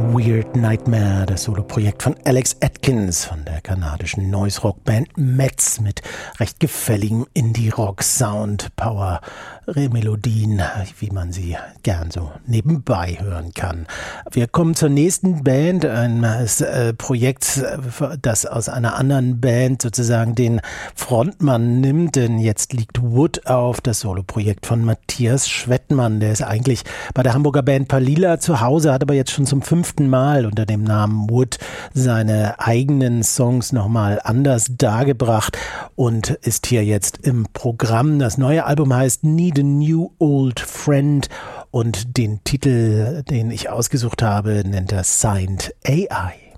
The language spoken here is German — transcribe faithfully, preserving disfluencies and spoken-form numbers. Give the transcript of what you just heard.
Weird Nightmare, das Soloprojekt von Alex Atkins von der kanadischen Noise-Rock-Band Metz mit recht gefälligem Indie-Rock-Sound, Power-Melodien, wie man sie gern so nebenbei hören kann. Wir kommen zur nächsten Band, ein äh, Projekt, das aus einer anderen Band sozusagen den Frontmann nimmt, denn jetzt liegt Wood auf, das Soloprojekt von Matthias Schwettmann. Der ist eigentlich bei der Hamburger Band Palila zu Hause, hat aber jetzt schon zum fünften Mal unter dem Namen Wood seine eigenen Songs nochmal anders dargebracht und ist hier jetzt im Programm. Das neue Album heißt Need a New Old Friend und den Titel, den ich ausgesucht habe, nennt er Signed A I.